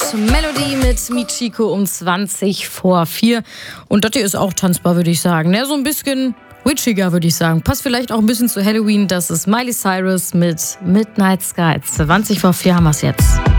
Melody mit Michiko um 20 vor 4. Und das hier ist auch tanzbar, würde ich sagen. Ja, so ein bisschen witchiger, würde ich sagen. Passt vielleicht auch ein bisschen zu Halloween. Das ist Miley Cyrus mit Midnight Sky. 20 vor 4 haben wir es jetzt.